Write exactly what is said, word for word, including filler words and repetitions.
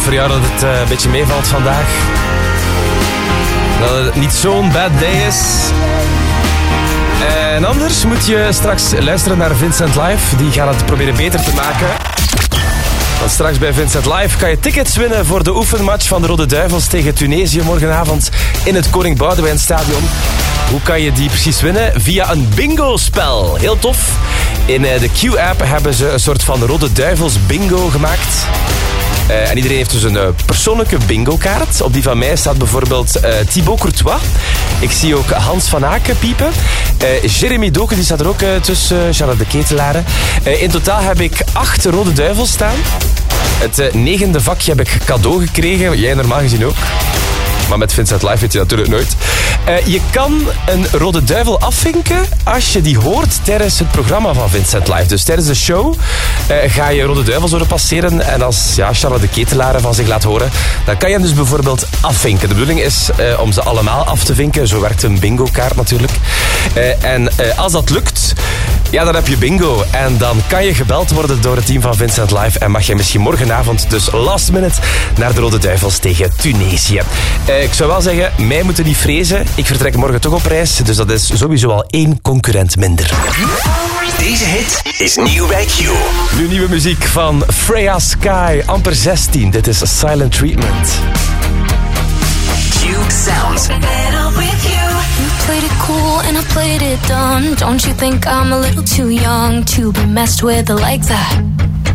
voor jou dat het uh, een beetje meevalt vandaag. Dat het niet zo'n bad day is. En anders moet je straks luisteren naar Vincent Live. Die gaat het proberen beter te maken. Want straks bij Vincent Live kan je tickets winnen voor de oefenmatch van de Rode Duivels tegen Tunesië morgenavond in het Koning Boudewijn Stadion. Hoe kan je die precies winnen? Via een bingo-spel. Heel tof. In de Q-app hebben ze een soort van Rode Duivels bingo gemaakt. Uh, en iedereen heeft dus een uh, persoonlijke bingo-kaart. Op die van mij staat bijvoorbeeld uh, Thibaut Courtois. Ik zie ook Hans van Aken piepen. Uh, Jeremy Doken, die staat er ook uh, tussen. Uh, Charlotte de Ketelaren. Uh, in totaal heb ik acht Rode Duivels staan. Het uh, negende vakje heb ik cadeau gekregen. Jij normaal gezien ook. Maar met Vincent Live weet je natuurlijk nooit. Uh, je kan een Rode Duivel afvinken als je die hoort tijdens het programma van Vincent Live. Dus tijdens de show uh, ga je Rode Duivels horen passeren. En als ja, Charlotte de Ketelaren van zich laat horen, dan kan je hem dus bijvoorbeeld afvinken. De bedoeling is uh, om ze allemaal af te vinken. Zo werkt een bingo-kaart natuurlijk. Uh, en uh, als dat lukt, ja, dan heb je bingo. En dan kan je gebeld worden door het team van Vincent Live. En mag je misschien morgenavond, dus last minute, naar de Rode Duivels tegen Tunesië. Uh, ik zou wel zeggen, mij moeten niet vrezen. Ik vertrek morgen toch op reis. Dus dat is sowieso al één concurrent minder. Deze hit is nieuw bij Q. Nu nieuwe muziek van Freya Sky, amper zestien. Dit is Silent Treatment. Q Sounds. You played it cool and I played it dumb. Don't you think I'm a little too young to be messed with like that?